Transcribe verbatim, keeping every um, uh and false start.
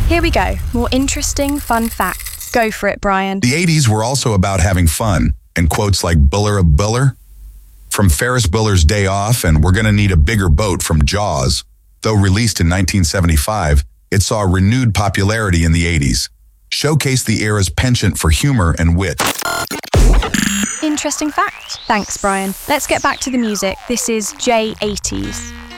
Here we go. More interesting, fun facts. Go for it, Brian. The eighties were also about having fun, and quotes like Buller a Buller from Ferris Bueller's Day Off and We're Gonna Need a Bigger Boat from Jaws. Though released in nineteen seventy-five, it saw renewed popularity in the eighties, showcased the era's penchant for humor and wit. Interesting fact. Thanks, Brian. Let's get back to the music. This is J eighties.